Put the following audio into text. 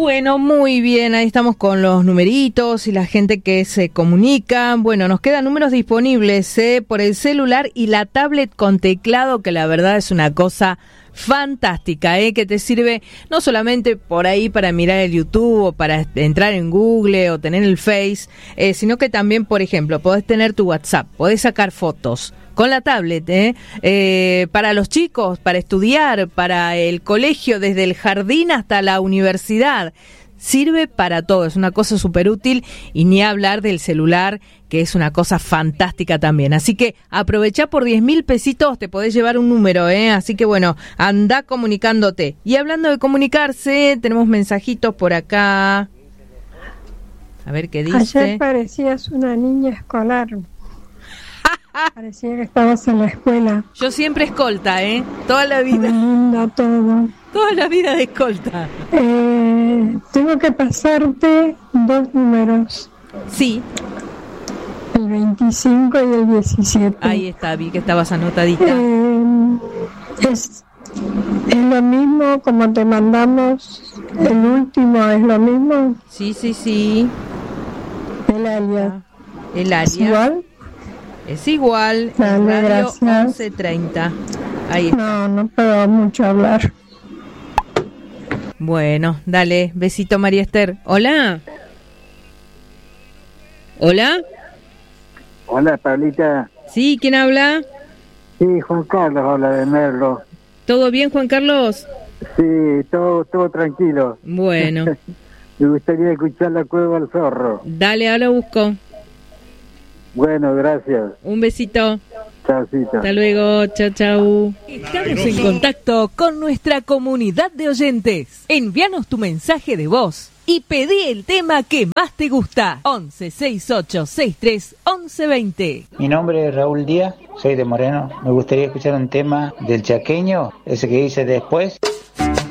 Bueno, muy bien, ahí estamos con los numeritos y la gente que se comunica. Bueno, nos quedan números disponibles por el celular y la tablet con teclado, que la verdad es una cosa fantástica, que te sirve no solamente por ahí para mirar el YouTube o para entrar en Google o tener el Face, sino que también, por ejemplo, podés tener tu WhatsApp, podés sacar fotos con la tablet, para los chicos, para estudiar, para el colegio, desde el jardín hasta la universidad. Sirve para todo, es una cosa súper útil, y ni hablar del celular, que es una cosa fantástica también. Así que aprovechá, por 10.000 pesitos te podés llevar un número, así que bueno, andá comunicándote. Y hablando de comunicarse, tenemos mensajitos por acá. A ver qué dice. Ayer parecías una niña escolar. Parecía que estabas en la escuela. Yo siempre escolta, toda la vida. Lindo todo. Toda la vida de escolta. Tengo que pasarte 2 números. Sí. El 25 y el 17. Ahí está, vi que estabas anotadita. Es lo mismo como te mandamos. El último es lo mismo. Sí. El alias. El alias. ¿Es igual? Es igual. Dale, Radio gracias. 1130. Ahí está. No puedo mucho hablar. Bueno, dale, besito, María Esther. Hola. Hola. Hola, Pablita. Sí, ¿quién habla? Sí, Juan Carlos habla de Merlo. ¿Todo bien, Juan Carlos? Sí, todo tranquilo. Bueno. Me gustaría escuchar La Cueva del Zorro. Dale, ahora busco. Bueno, gracias. Un besito. Chaucito. Hasta luego, chau. Estamos en contacto con nuestra comunidad de oyentes. Envíanos tu mensaje de voz y pedí el tema que más te gusta. 11 68 63 11 20. Mi nombre es Raúl Díaz, soy de Moreno. Me gustaría escuchar un tema del Chaqueño, ese que dice Después.